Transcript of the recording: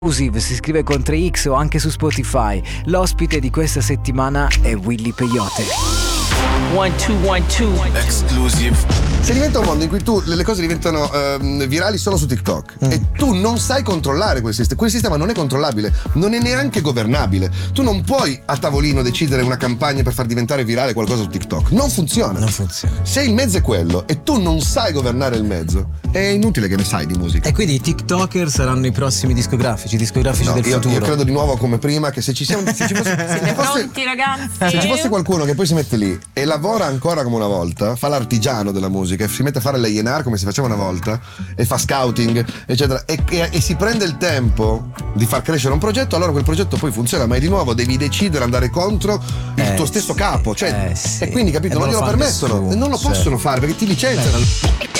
Exclusive si scrive con 3X o anche su Spotify. L'ospite di questa settimana è Willy Peyote. 1, 2, 1, 2 Exclusive. Se diventa un mondo in cui le cose diventano virali solo su TikTok e tu non sai controllare quel sistema non è controllabile, non è neanche governabile. Tu non puoi a tavolino decidere una campagna per far diventare virale qualcosa su TikTok. Non funziona. Se il mezzo è quello e tu non sai governare il mezzo, è inutile che ne sai di musica. E quindi i TikToker saranno i prossimi discografici del futuro. Io credo di nuovo come prima che se ci fosse Pronti, ragazzi? se ci fosse qualcuno che poi si mette lì e lavora ancora come una volta, fa l'artigiano della musica e si mette a fare l'A&R come si faceva una volta e fa scouting eccetera e si prende il tempo di far crescere un progetto, allora quel progetto poi funziona, ma di nuovo devi decidere andare contro il tuo stesso capo, cioè, sì. e quindi capito, E non non lo glielo fa permettono nessuno, e non lo possono fare perché ti licenziano.